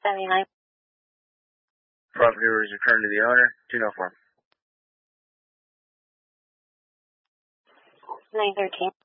79. Property was returned to the owner. 204. 913.